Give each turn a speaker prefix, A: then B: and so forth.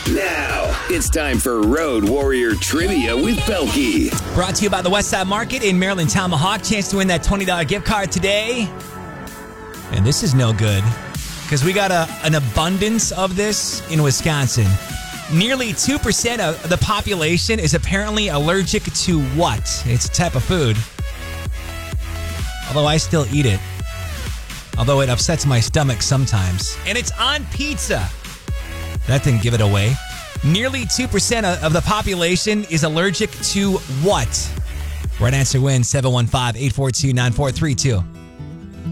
A: Now, it's time for Road Warrior Trivia with Belky.
B: Brought to you by the Westside Market in Maryland Tomahawk. Chance to win that $20 gift card today. And this is no good because we got an abundance of this in Wisconsin. Nearly 2% of the population is apparently allergic to what? It's a type of food. Although I still eat it. Although it upsets my stomach sometimes. And it's on pizza. That didn't give it away. Nearly 2% of the population is allergic to what? Right answer wins 715-842-9432.